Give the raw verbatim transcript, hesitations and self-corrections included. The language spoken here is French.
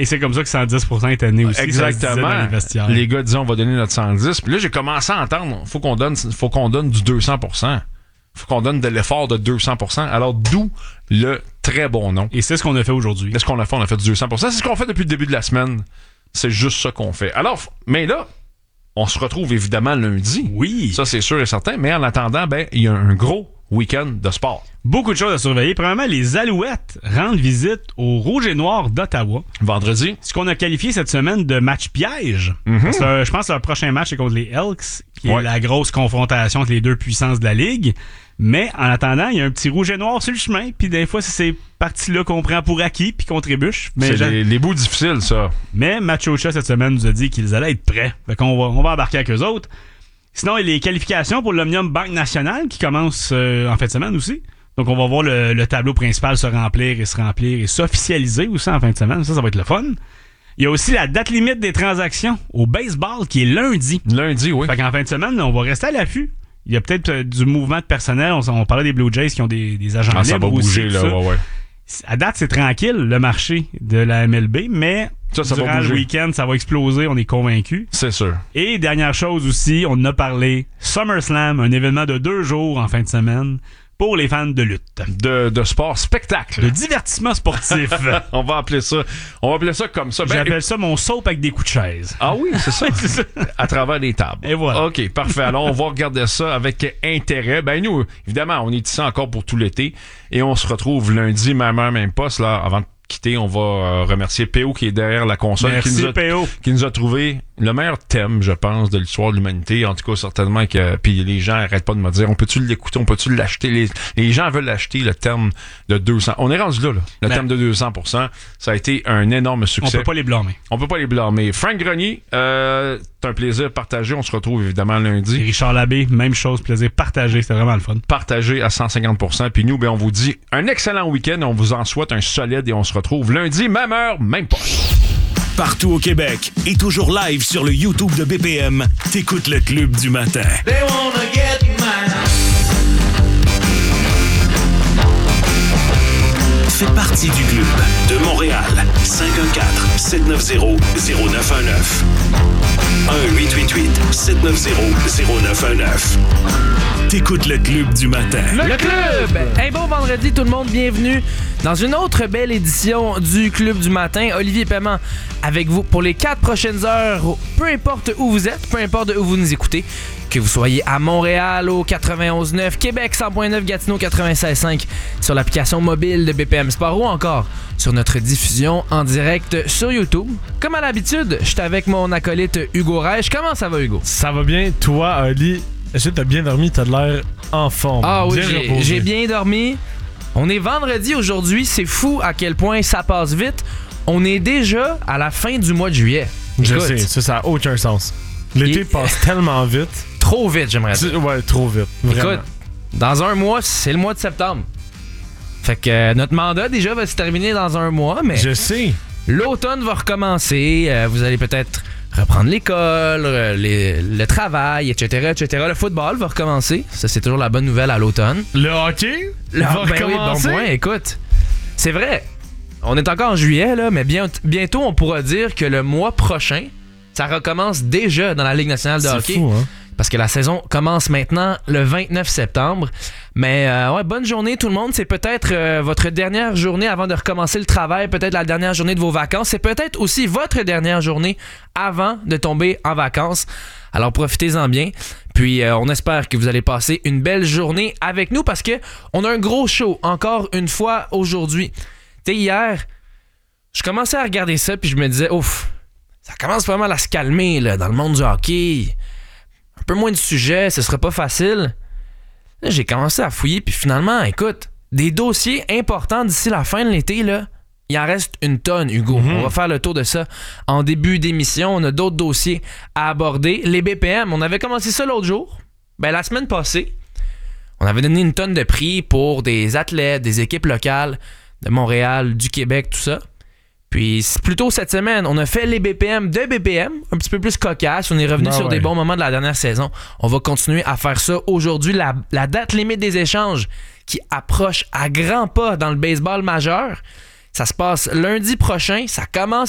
Et c'est comme ça que cent dix pour cent était né aussi. Exactement. Dans les vestiaires. Les gars disaient on va donner notre cent dix. Puis là, j'ai commencé à entendre, faut qu'on donne, faut qu'on donne du deux cents pour cent. Faut qu'on donne de l'effort de deux cents pour cent. Alors, d'où le très bon nom. Et c'est ce qu'on a fait aujourd'hui. Qu'est-ce qu'on a fait? On a fait du deux cents pour cent. C'est ce qu'on fait depuis le début de la semaine. C'est juste ça qu'on fait. Alors, mais là, on se retrouve évidemment lundi. Oui. Ça, c'est sûr et certain. Mais en attendant, ben, il y a un gros week-end de sport. Beaucoup de choses à surveiller. Premièrement, les Alouettes rendent visite au Rouge et Noir d'Ottawa. Vendredi. Ce qu'on a qualifié cette semaine de match piège. Mm-hmm. Euh, je pense que leur prochain match est contre les Elks, qui ouais. est la grosse confrontation entre les deux puissances de la Ligue. Mais en attendant, il y a un petit rouge et noir sur le chemin. Puis des fois, c'est ces parties-là qu'on prend pour acquis puis qu'on trébuche. Mais c'est j'ai... les, les bouts difficiles, ça. Mais Machocha, cette semaine, nous a dit qu'ils allaient être prêts. Fait qu'on va, on va embarquer avec eux autres. Sinon, il y a les qualifications pour l'Omnium Banque Nationale qui commencent euh, en fin de semaine aussi. Donc, on va voir le, le tableau principal se remplir et se remplir et s'officialiser aussi en fin de semaine. Ça, ça va être le fun. Il y a aussi la date limite des transactions au baseball qui est lundi. Lundi, oui. Fait qu'en fin de semaine, on va rester à l'affût. Il y a peut-être euh, du mouvement de personnel. On, on parlait des Blue Jays qui ont des, des agents ah, libres. Ça va bouger, aussi, là, ouais, ouais. À date, c'est tranquille, le marché de la M L B, mais ça, ça durant va le week-end, ça va exploser, on est convaincus. C'est sûr. Et dernière chose aussi, on en a parlé, SummerSlam, un événement de deux jours en fin de semaine pour les fans de lutte. De, de sport spectacle. De divertissement sportif. on va appeler ça. On va appeler ça comme ça. Ben, J'appelle ça mon soap avec des coups de chaise. Ah oui, c'est ça. c'est ça. À travers les tables. Et voilà. OK, parfait. Alors, on va regarder ça avec intérêt. Ben, nous, évidemment, on est ici encore pour tout l'été. Et on se retrouve lundi, même heure, même poste, là, avant de quitter. On va euh, remercier P O qui est derrière la console. Merci, qui nous a, P O. Qui nous a trouvé le meilleur thème, je pense, de l'histoire de l'humanité. En tout cas, certainement que, puis les gens arrêtent pas de me dire, on peut-tu l'écouter, on peut-tu l'acheter? Les, les gens veulent l'acheter, le thème de deux cents. On est rendu là, là. Le ben, thème de deux cents pour cent. Ça a été un énorme succès. On peut pas les blâmer. On peut pas les blâmer. Frank Grenier, euh, c'est un plaisir partagé. On se retrouve évidemment lundi. Et Richard Labbé, même chose, plaisir partagé. C'était vraiment le fun. Partagé à cent cinquante pour cent. Puis nous, ben, on vous dit un excellent week-end. On vous en souhaite un solide et on se retrouve lundi, même heure, même poste. Partout au Québec et toujours live sur le YouTube de B P M, t'écoutes le Club du matin. They wanna get mine. Fais partie du club de Montréal. cinq un quatre, sept neuf zéro, zéro neuf un neuf. un huit huit huit, sept neuf zéro, zéro neuf un neuf. T'écoutes le Club du matin. Le, le club! Un bon vendredi tout le monde, bienvenue dans une autre belle édition du Club du matin. Olivier Paiement avec vous pour les quatre prochaines heures, peu importe où vous êtes, peu importe où vous nous écoutez, que vous soyez à Montréal au quatre-vingt-onze neuf, Québec cent point neuf, Gatineau quatre-vingt-seize cinq, sur l'application mobile de B P M Sport ou encore sur notre diffusion en direct sur YouTube. Comme à l'habitude, je suis avec mon acolyte Hugo Reich. Comment ça va, Hugo? Ça va bien, toi, Oli? Est-ce que t'as bien dormi? T'as l'air en forme. Ah oui, bien j'ai, reposé. j'ai bien dormi. On est vendredi aujourd'hui. C'est fou à quel point ça passe vite. On est déjà à la fin du mois de juillet. Je Écoute, sais, ça, ça n'a aucun sens. L'été Et... passe tellement vite. Trop vite, j'aimerais dire. Ouais, trop vite. Vraiment. Écoute, dans un mois, c'est le mois de septembre. Fait que euh, notre mandat déjà va se terminer dans un mois, mais Je sais. l'automne va recommencer. Euh, vous allez peut-être reprendre l'école, euh, les, le travail, et cetera, et cetera. Le football va recommencer. Ça, c'est toujours la bonne nouvelle à l'automne. Le hockey Le va ben oui, bon recommencer. point. Écoute, c'est vrai. On est encore en juillet, là, mais bien, bientôt, on pourra dire que le mois prochain, ça recommence déjà dans la Ligue nationale de C'est hockey. fou, hein? Parce que la saison commence maintenant le vingt-neuf septembre. Mais euh, ouais, bonne journée tout le monde. C'est peut-être euh, votre dernière journée avant de recommencer le travail, peut-être la dernière journée de vos vacances. C'est peut-être aussi votre dernière journée avant de tomber en vacances. Alors profitez-en bien. Puis euh, on espère que vous allez passer une belle journée avec nous parce que on a un gros show encore une fois aujourd'hui. Tu sais, hier, je commençais à regarder ça puis je me disais, ouf, ça commence vraiment à se calmer là, dans le monde du hockey. Un peu moins de sujets, ce serait pas facile. Là, j'ai commencé à fouiller, puis finalement, écoute, des dossiers importants d'ici la fin de l'été, là, il en reste une tonne, Hugo. Mm-hmm. On va faire le tour de ça en début d'émission. On a d'autres dossiers à aborder. Les B P M, on avait commencé ça l'autre jour. Ben, la semaine passée, on avait donné une tonne de prix pour des athlètes, des équipes locales de Montréal, du Québec, tout ça. Puis, plus tôt cette semaine, on a fait les B P M de B P M, un petit peu plus cocasse. On est revenu ah sur ouais. des bons moments de la dernière saison. On va continuer à faire ça aujourd'hui. La, la date limite des échanges qui approche à grands pas dans le baseball majeur. Ça se passe lundi prochain. Ça commence